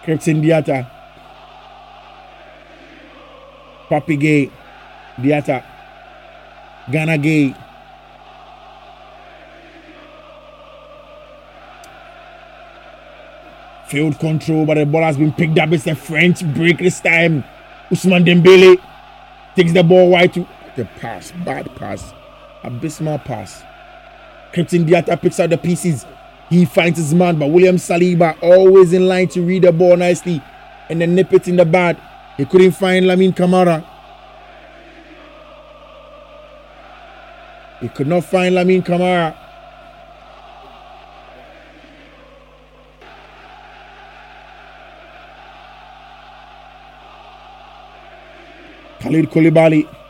Kripton Diatta. Papi Gay. Diatta. Ghana Gay. Field control, but the ball has been picked up. It's a French break this time. Ousmane Dembele takes the ball wide to the pass. Bad pass. Abysmal pass. Kripton Diatta picks out the pieces. He finds his man, but William Saliba always in line to read the ball nicely and then nip it in the bud. He couldn't find Lamine Camara. He could not find Lamine Camara. Khalid Koulibaly